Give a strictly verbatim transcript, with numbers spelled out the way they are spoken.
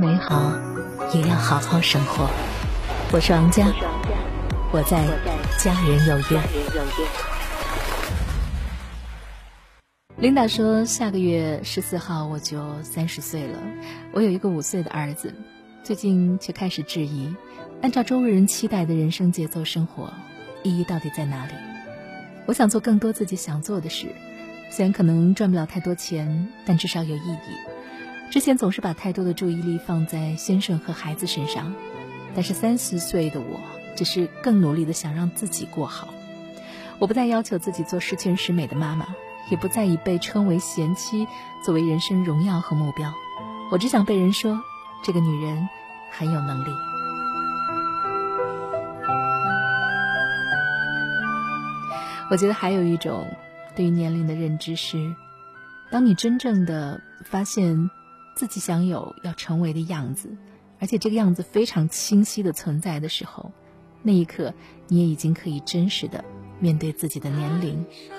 美好，也要好好生活。我是王佳，我在家人有约。琳达说，下个月十四号我就三十岁了。我有一个五岁的儿子，最近却开始质疑，按照周围人期待的人生节奏生活，意义到底在哪里？我想做更多自己想做的事，虽然可能赚不了太多钱，但至少有意义。之前总是把太多的注意力放在先生和孩子身上，但是三十岁的我，只是更努力地想让自己过好。我不再要求自己做十全十美的妈妈，也不再以被称为贤妻作为人生荣耀和目标。我只想被人说，这个女人很有能力。我觉得还有一种对于年龄的认知是，当你真正的发现自己想有要成为的样子，而且这个样子非常清晰的存在的时候，那一刻你也已经可以真实的面对自己的年龄